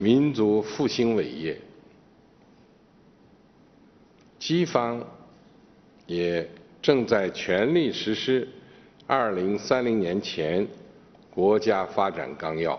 民族复兴伟业。机方也正在全力实施2030年前国家发展纲要。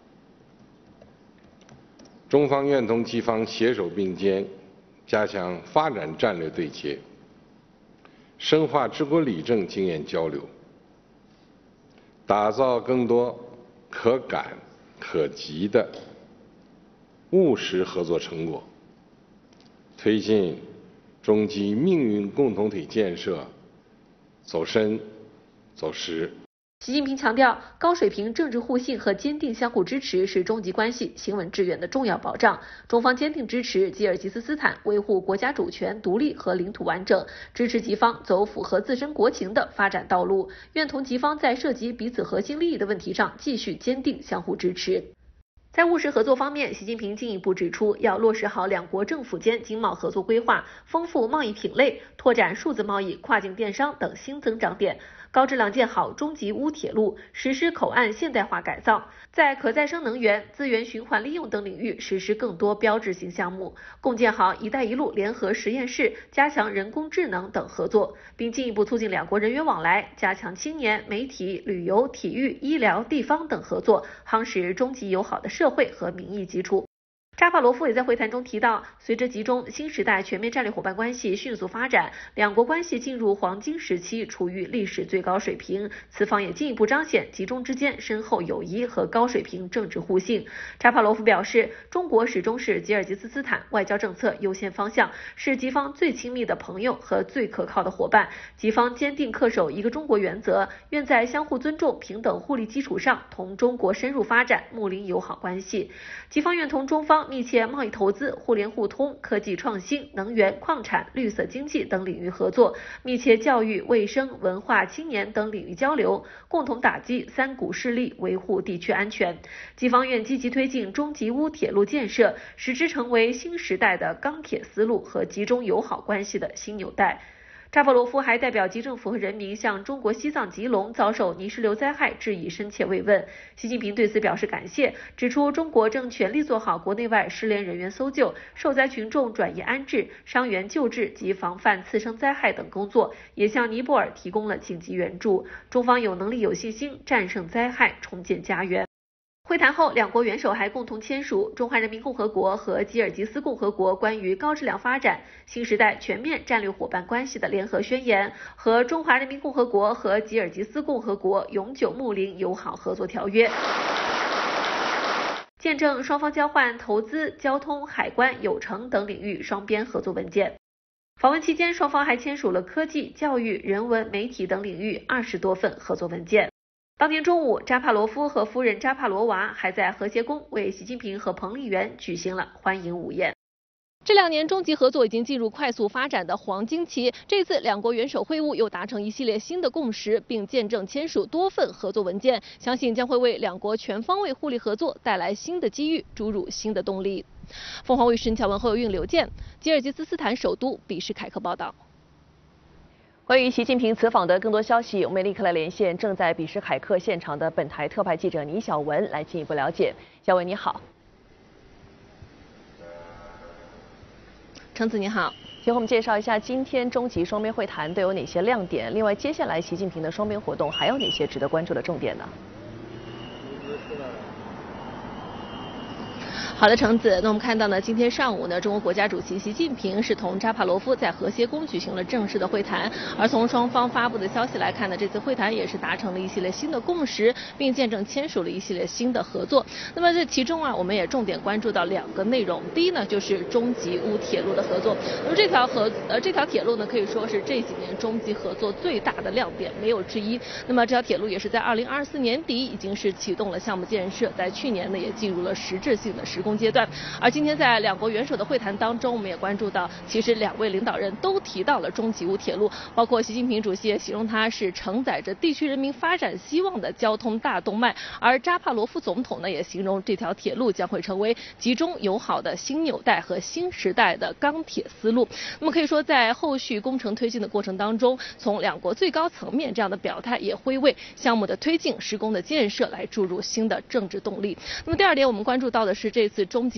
中方愿同机方携手并肩，加强发展战略对接，深化治国理政经验交流，打造更多可感可及的务实合作成果，推进中基命运共同体建设走深走实。 习近平强调，高水平政治互信和坚定相互支持是中吉关系行稳致远的重要保障。中方坚定支持吉尔吉斯斯坦维护国家主权、独立和领土完整，支持吉方走符合自身国情的发展道路，愿同吉方在涉及彼此核心利益的问题上继续坚定相互支持。在务实合作方面，习近平进一步指出，要落实好两国政府间经贸合作规划，丰富贸易品类，拓展数字贸易、跨境电商等新增长点，高质量建好中吉乌铁路，实施口岸现代化改造，在可再生能源、资源循环利用等领域实施更多标志性项目，共建好“一带一路”联合实验室，加强人工智能等合作，并进一步促进两国人员往来，加强青年、媒体、旅游、体育、医疗、地方等合作，夯实中吉友好的社会和民意基础。扎帕罗夫也在会谈中提到，随着吉中新时代全面战略伙伴关系迅速发展，两国关系进入黄金时期，处于历史最高水平。此方也进一步彰显吉中之间深厚友谊和高水平政治互信。扎帕罗夫表示，中国始终是吉尔吉斯斯坦外交政策优先方向，是吉方最亲密的朋友和最可靠的伙伴。吉方坚定恪守一个中国原则，愿在相互尊重、平等互利基础上，同中国深入发展睦邻友好关系。吉方愿同中方密切贸易投资、互联互通、科技创新、能源、矿产、绿色经济等领域合作，密切教育、卫生、文化、青年等领域交流，共同打击三股势力，维护地区安全。吉方愿积极推进中吉乌铁路建设，使之成为新时代的钢铁丝路和吉中友好关系的新纽带。扎帕罗夫还代表吉政府和人民向中国西藏吉隆遭受泥石流灾害致以深切慰问。习近平对此表示感谢，指出中国正全力做好国内外失联人员搜救、受灾群众转移安置、伤员救治及防范次生灾害等工作，也向尼泊尔提供了紧急援助。中方有能力、有信心战胜灾害，重建家园。会谈后，两国元首还共同签署《中华人民共和国和吉尔吉斯共和国关于高质量发展新时代全面战略伙伴关系的联合宣言》和《中华人民共和国和吉尔吉斯共和国永久睦邻友好合作条约》，见证双方交换投资、交通、海关、有成等领域双边合作文件。访问期间，双方还签署了科技、教育、人文、媒体等领域20多份合作文件。当天中午，扎帕罗夫和夫人扎帕罗娃还在和谐宫为习近平和彭丽媛举行了欢迎午宴。这2年中吉合作已经进入快速发展的黄金期，这次两国元首会晤又达成一系列新的共识，并见证签署多份合作文件，相信将会为两国全方位互利合作带来新的机遇，注入新的动力。凤凰卫视乔文后运刘健，吉尔吉斯斯坦首都比什凯克报道。 关于习近平此访的更多消息，我们立刻来连线正在比什凯克现场的本台特派记者倪晓文来进一步了解。小文你好。 橙子你好， 请和我们介绍一下今天中吉双边会谈都有哪些亮点？另外，接下来习近平的双边活动还有哪些值得关注的重点呢？ 好的，橙子。那我们看到呢，今天上午呢，中国国家主席习近平是同扎帕罗夫在和谐宫举行了正式的会谈。而从双方发布的消息来看呢，这次会谈也是达成了一系列新的共识，并见证签署了一系列新的合作。那么这其中啊，我们也重点关注到2个内容。第一呢，就是中吉乌铁路的合作。那么这条铁路呢，可以说是这几年中吉合作最大的亮点，没有之一。那么这条铁路也是在2024年底已经是启动了项目建设，在去年呢也进入了实质性的施工阶段。而今天在两国元首的会谈当中，我们也关注到，其实2位领导人都提到了中吉乌铁路，包括习近平主席也形容它是承载着地区人民发展希望的交通大动脉，而扎帕罗夫总统呢也形容这条铁路将会成为吉中友好的新纽带和新时代的钢铁丝路。那么可以说，在后续工程推进的过程当中，从两国最高层面这样的表态，也会为项目的推进、施工的建设来注入新的政治动力。那么第2点，我们关注到的是这次次终极